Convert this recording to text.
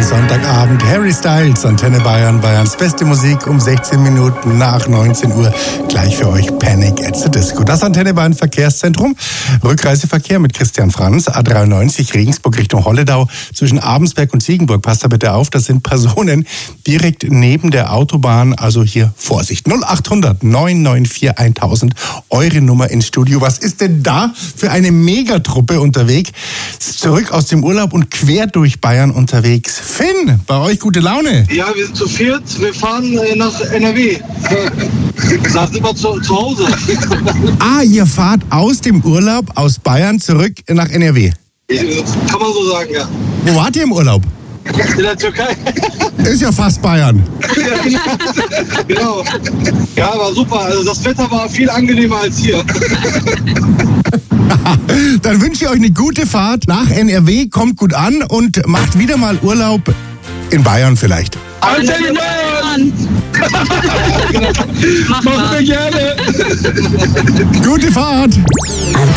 Sonntagabend. Harry Styles, Antenne Bayern, Bayerns beste Musik um 16 Minuten nach 19 Uhr. Gleich für euch Panic at the Disco. Das Antenne Bayern Verkehrszentrum. Rückreiseverkehr mit Christian Franz, A93 Regensburg Richtung Holledau zwischen Abensberg und Ziegenburg. Passt da bitte auf, das sind Personen direkt neben der Autobahn. Also hier Vorsicht. 0800 994 1000, eure Nummer ins Studio. Was ist denn da für eine Megatruppe unterwegs? Zurück aus dem Urlaub und quer durch Bayern unterwegs. Finn, bei euch gute Laune? Ja, wir sind zu viert. Wir fahren nach NRW. Da sind wir zu Hause. Ah, ihr fahrt aus dem Urlaub aus Bayern zurück nach NRW? Ja, kann man so sagen, ja. Wo wart ihr im Urlaub? In der Türkei. Ist ja fast Bayern. Genau. Ja, war super. Also das Wetter war viel angenehmer als hier. Dann wünsche ich euch eine gute Fahrt nach NRW. Kommt gut an und macht wieder mal Urlaub in Bayern vielleicht. Antenne Bayern! Machen wir gerne. Gute Fahrt!